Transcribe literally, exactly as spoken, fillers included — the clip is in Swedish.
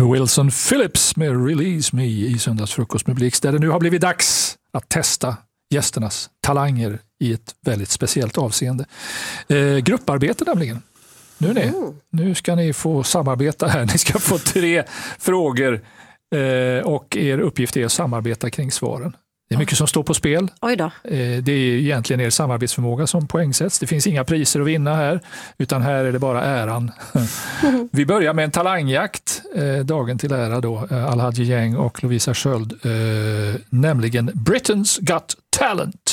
Wilson Phillips med Release Me i Söndagsfrukost med Blix, där det nu har blivit dags att testa gästernas talanger i ett väldigt speciellt avseende. Eh, grupparbete nämligen. Nu, ni, mm. nu ska ni få samarbeta här. Ni ska få tre frågor eh, och er uppgift är att samarbeta kring svaren. Det är mycket som står på spel. Oj då. Eh, det är egentligen er samarbetsförmåga som poängsätts. Det finns inga priser att vinna här, utan här är det bara äran. Mm. Vi börjar med en talangjakt, eh, dagen till ära då, eh, Al-Hadji Gäng och Lovisa Sköld, eh, nämligen Britain's Got Talent.